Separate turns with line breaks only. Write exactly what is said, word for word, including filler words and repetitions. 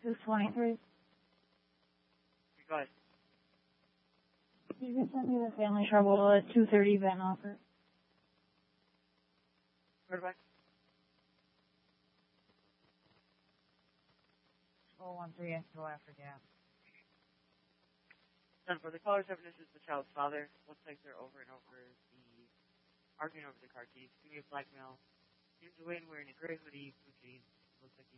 two twenty-three.
Go ahead.
You can send me the family trouble at two thirty Van Offer.
Where back?
four one three X O after gap.
Done for the caller's evidence is the child's father. Looks like they're over and over the arguing over the car keys. Give me a black male. Seems to win wearing a gray hoodie, blue jeans. Looks like he's